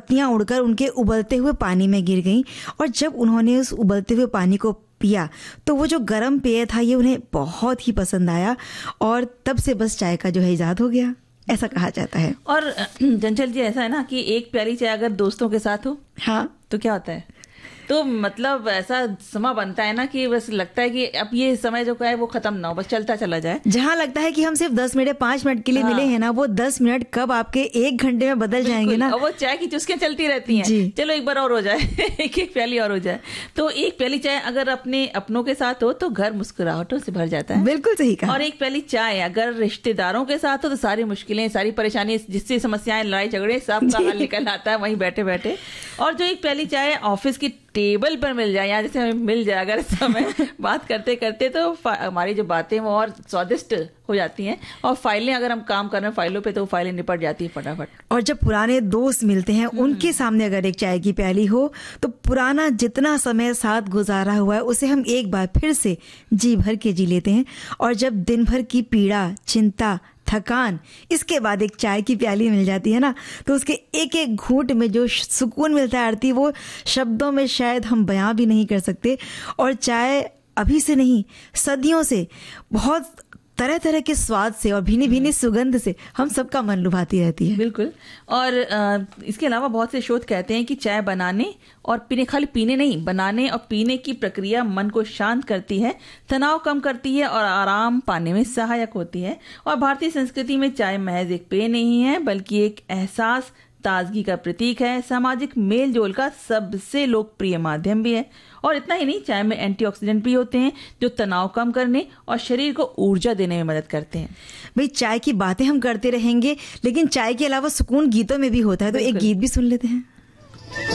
पत्तियां उड़कर उनके उबलते हुए पानी में गिर गईं और जब उन्होंने उस उबलते हुए पानी को पिया तो वो जो गर्म पेय था ये उन्हें बहुत ही पसंद आया और तब से बस चाय का जो है इजाद हो गया, ऐसा कहा जाता है। और चंचल जी, ऐसा है ना कि एक प्याली चाय अगर दोस्तों के साथ हो हाँ तो क्या होता है, तो मतलब ऐसा समय बनता है ना कि बस लगता है कि अब ये समय जो है वो खत्म ना हो, बस चलता चला जाए। जहाँ लगता है कि हम सिर्फ 10 मिनट 5 मिनट के लिए मिले हैं ना, वो 10 मिनट कब आपके 1 घंटे में बदल जाएंगे ना। और वो चाय की चुस्कियां चलती रहती हैं, चलो एक बार और हो जाए एक प्याली और हो जाए। तो एक प्याली चाय अगर अपने अपनों के साथ हो तो घर मुस्कुराहटों से भर जाता है। बिल्कुल सही कहा। और एक प्याली चाय अगर रिश्तेदारों के साथ हो तो सारी मुश्किलें, सारी परेशानी, जिससे समस्याएं, लड़ाई झगड़े, सब का हल निकल आता है वहीं बैठे बैठे। और जो एक प्याली चाय ऑफिस की टेबल पर मिल जाए या जैसे हमें मिल जाए अगर समय बात करते करते, तो हमारी जो बातें वो और स्वादिष्ट हो जाती हैं। और फाइलें, अगर हम काम कर रहे हैं फाइलों पे, तो वो फाइलें निपट जाती हैं फटाफट। और जब पुराने दोस्त मिलते हैं उनके सामने अगर एक चाय की प्याली हो तो पुराना जितना समय साथ गुजारा हुआ है उसे हम एक बार फिर से जी भर के जी लेते हैं। और जब दिन भर की पीड़ा, चिंता, थकान, इसके बाद एक चाय की प्याली मिल जाती है ना, तो उसके एक एक घूंट में जो सुकून मिलता है आरती, वो शब्दों में शायद हम बयां भी नहीं कर सकते। और चाय अभी से नहीं, सदियों से बहुत तरह तरह के स्वाद से और भीनी भीनी सुगंध से हम सबका मन लुभाती रहती है। बिल्कुल। और इसके अलावा बहुत से शोध कहते हैं कि चाय बनाने और पीने, खाली पीने नहीं, बनाने और पीने की प्रक्रिया मन को शांत करती है, तनाव कम करती है और आराम पाने में सहायक होती है। और भारतीय संस्कृति में चाय महज एक पेय नहीं है बल्कि एक एहसास, ताजगी का प्रतीक है, सामाजिक मेल जोल का सबसे लोकप्रिय माध्यम भी है। और इतना ही नहीं, चाय में एंटीऑक्सीडेंट भी होते हैं जो तनाव कम करने और शरीर को ऊर्जा देने में मदद करते हैं। भाई चाय की बातें हम करते रहेंगे, लेकिन चाय के अलावा सुकून गीतों में भी होता है, तो एक गीत भी सुन लेते हैं।